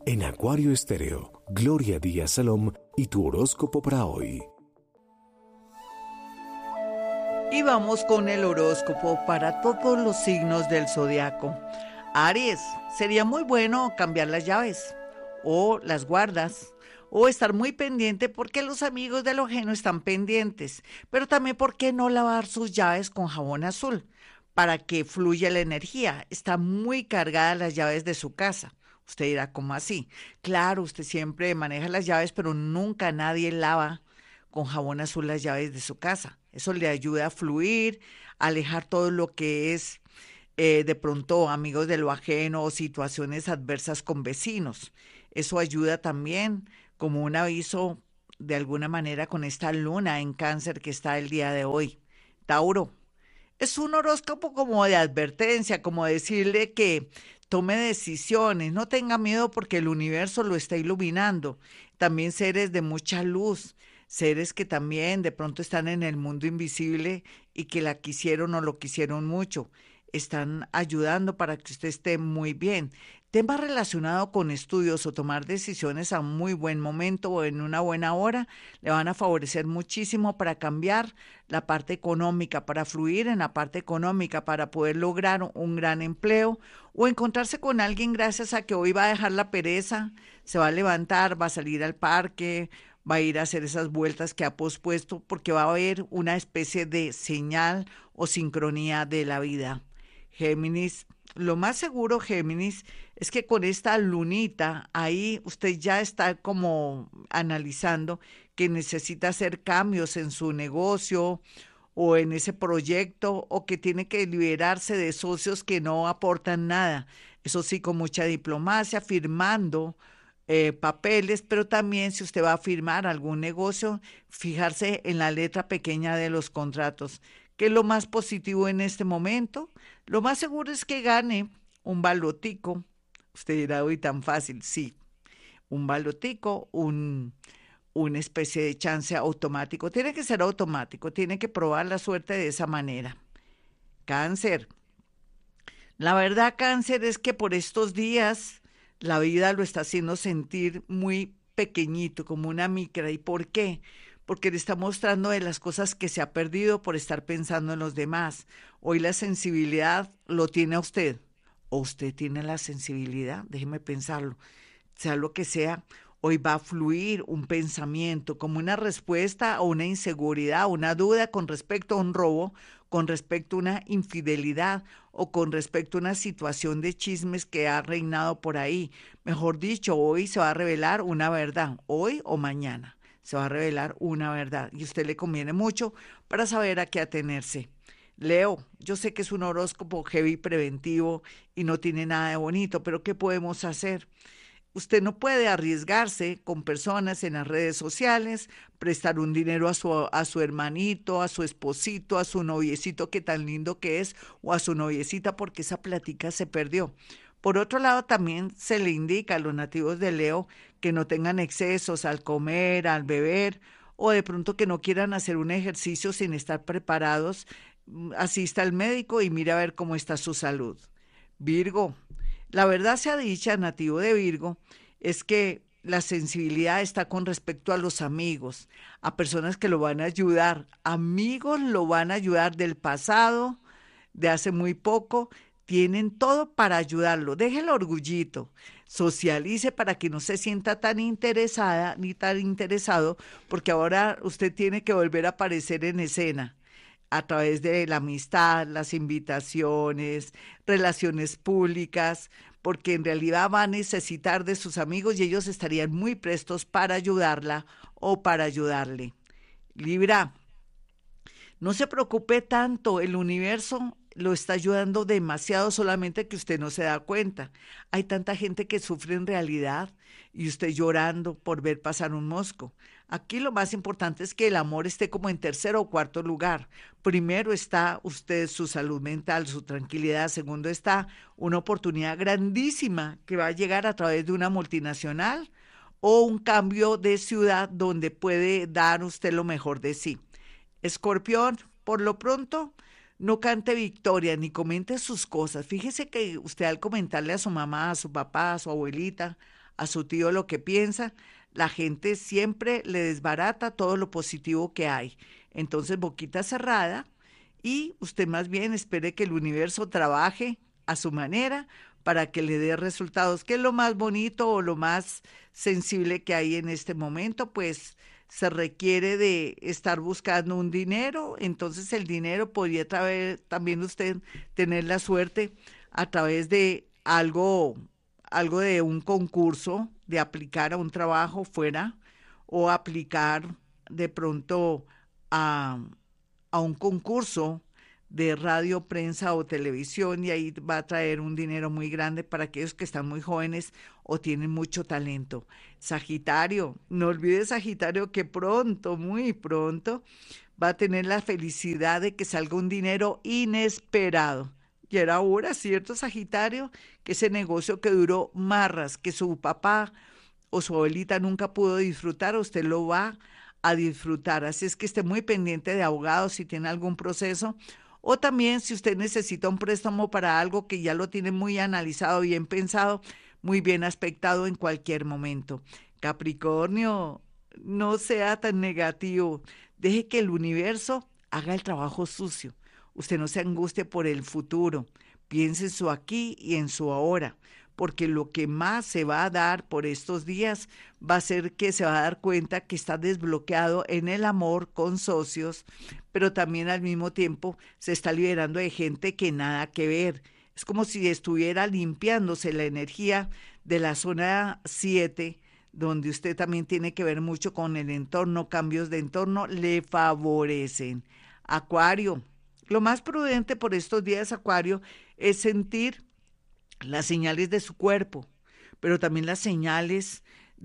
En Acuario Estéreo, Gloria Díaz Salom y tu horóscopo para hoy. Y vamos con el horóscopo para todos los signos del zodiaco. Aries, sería muy bueno cambiar las llaves o las guardas o estar muy pendiente porque los amigos de lo ajeno están pendientes, pero también por qué no lavar sus llaves con jabón azul para que fluya la energía. Está muy cargada las llaves de su casa. Usted dirá, ¿cómo así? Claro, usted siempre maneja las llaves, pero nunca nadie lava con jabón azul las llaves de su casa. Eso le ayuda a fluir, a alejar todo lo que es de pronto amigos de lo ajeno o situaciones adversas con vecinos. Eso ayuda también como un aviso de alguna manera con esta luna en Cáncer que está el día de hoy. Tauro, es un horóscopo como de advertencia, como decirle que tome decisiones, no tenga miedo porque el universo lo está iluminando. También seres de mucha luz, seres que también de pronto están en el mundo invisible y que la quisieron o lo quisieron mucho, están ayudando para que usted esté muy bien. Temas relacionados con estudios o tomar decisiones a muy buen momento o en una buena hora le van a favorecer muchísimo para cambiar la parte económica, para fluir en la parte económica, para poder lograr un gran empleo o encontrarse con alguien gracias a que hoy va a dejar la pereza, se va a levantar, va a salir al parque, va a ir a hacer esas vueltas que ha pospuesto porque va a haber una especie de señal o sincronía de la vida. Géminis, lo más seguro, Géminis, es que con esta lunita ahí usted ya está como analizando que necesita hacer cambios en su negocio o en ese proyecto o que tiene que liberarse de socios que no aportan nada. Eso sí, con mucha diplomacia, firmando papeles, pero también si usted va a firmar algún negocio, fijarse en la letra pequeña de los contratos. ¿Qué es lo más positivo en este momento? Lo más seguro es que gane un balotico. Usted dirá, uy, tan fácil. Sí, un balotico, una especie de chance automático. Tiene que ser automático, tiene que probar la suerte de esa manera. Cáncer. La verdad, Cáncer, es que por estos días la vida lo está haciendo sentir muy pequeñito, como una micra. ¿Y por qué? Porque le está mostrando de las cosas que se ha perdido por estar pensando en los demás. Hoy la sensibilidad lo tiene a usted, o usted tiene la sensibilidad, déjeme pensarlo, sea lo que sea, hoy va a fluir un pensamiento como una respuesta a una inseguridad, una duda con respecto a un robo, con respecto a una infidelidad o con respecto a una situación de chismes que ha reinado por ahí. Mejor dicho, hoy se va a revelar una verdad, hoy o mañana se va a revelar una verdad y a usted le conviene mucho para saber a qué atenerse. Leo, yo sé que es un horóscopo heavy preventivo y no tiene nada de bonito, pero ¿qué podemos hacer? Usted no puede arriesgarse con personas en las redes sociales, prestar un dinero a su hermanito, a su esposito, a su noviecito que tan lindo que es, o a su noviecita porque esa plática se perdió. Por otro lado, también se le indica a los nativos de Leo que no tengan excesos al comer, al beber, o de pronto que no quieran hacer un ejercicio sin estar preparados. Asista al médico y mire a ver cómo está su salud. Virgo, la verdad sea dicha, nativo de Virgo, es que la sensibilidad está con respecto a los amigos, a personas que lo van a ayudar. Amigos lo van a ayudar del pasado, de hace muy poco, tienen todo para ayudarlo. Deje el orgullito, socialice para que no se sienta tan interesada ni tan interesado, porque ahora usted tiene que volver a aparecer en escena a través de la amistad, las invitaciones, relaciones públicas, porque en realidad va a necesitar de sus amigos y ellos estarían muy prestos para ayudarla o para ayudarle. Libra, no se preocupe tanto, el universo lo está ayudando demasiado, solamente que usted no se da cuenta. Hay tanta gente que sufre en realidad y usted llorando por ver pasar un mosco. Aquí lo más importante es que el amor esté como en tercer o cuarto lugar. Primero está usted, su salud mental, su tranquilidad. Segundo está una oportunidad grandísima que va a llegar a través de una multinacional o un cambio de ciudad donde puede dar usted lo mejor de sí. Escorpión, por lo pronto, no cante victoria ni comente sus cosas. Fíjese que usted al comentarle a su mamá, a su papá, a su abuelita, a su tío lo que piensa, la gente siempre le desbarata todo lo positivo que hay. Entonces, boquita cerrada y usted más bien espere que el universo trabaje a su manera para que le dé resultados. ¿Qué es lo más bonito o lo más sensible que hay en este momento? Pues se requiere de estar buscando un dinero, entonces el dinero podría traer también usted tener la suerte a través de algo de un concurso, de aplicar a un trabajo fuera o aplicar de pronto a, a un concurso de radio, prensa o televisión y ahí va a traer un dinero muy grande para aquellos que están muy jóvenes o tienen mucho talento. Sagitario, no olvides Sagitario que pronto, muy pronto, va a tener la felicidad de que salga un dinero inesperado. Y era ahora, ¿cierto, Sagitario? Que ese negocio que duró marras, que su papá o su abuelita nunca pudo disfrutar, usted lo va a disfrutar. Así es que esté muy pendiente de abogados si tiene algún proceso o también si usted necesita un préstamo para algo que ya lo tiene muy analizado, bien pensado, muy bien aspectado en cualquier momento. Capricornio, no sea tan negativo. Deje que el universo haga el trabajo sucio. Usted no se angustie por el futuro. Piense en su aquí y en su ahora, porque lo que más se va a dar por estos días va a ser que se va a dar cuenta que está desbloqueado en el amor con socios, pero también al mismo tiempo se está liberando de gente que nada que ver. Es como si estuviera limpiándose la energía de la zona 7, donde usted también tiene que ver mucho con el entorno, cambios de entorno le favorecen. Acuario, lo más prudente por estos días, Acuario, es sentir las señales de su cuerpo, pero también las señales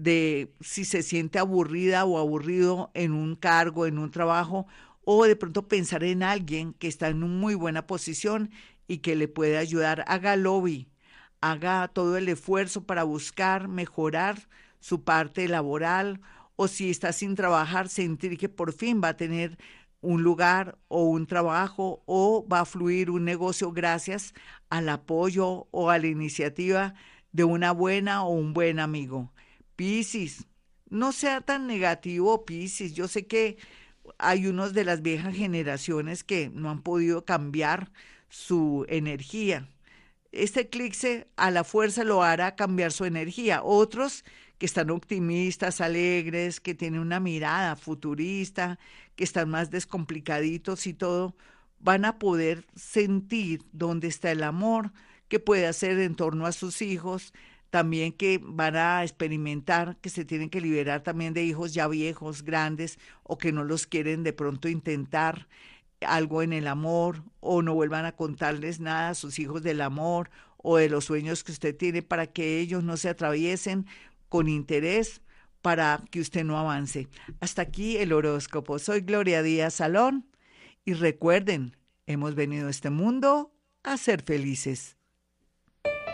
de si se siente aburrida o aburrido en un cargo, en un trabajo, o de pronto pensar en alguien que está en una muy buena posición y que le puede ayudar. Haga lobby, haga todo el esfuerzo para buscar mejorar su parte laboral o si está sin trabajar, sentir que por fin va a tener un lugar o un trabajo o va a fluir un negocio gracias al apoyo o a la iniciativa de una buena o un buen amigo. Piscis, no sea tan negativo, Piscis. Yo sé que hay unos de las viejas generaciones que no han podido cambiar su energía. Este eclipse a la fuerza lo hará cambiar su energía. Otros que están optimistas, alegres, que tienen una mirada futurista, que están más descomplicaditos y todo, van a poder sentir dónde está el amor, qué puede hacer en torno a sus hijos, también que van a experimentar que se tienen que liberar también de hijos ya viejos, grandes, o que no los quieren de pronto intentar algo en el amor, o no vuelvan a contarles nada a sus hijos del amor o de los sueños que usted tiene para que ellos no se atraviesen con interés para que usted no avance. Hasta aquí el horóscopo. Soy Gloria Díaz Salón y recuerden, hemos venido a este mundo a ser felices.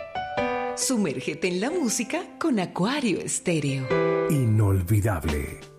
Sumérgete en la música con Acuario Estéreo. Inolvidable.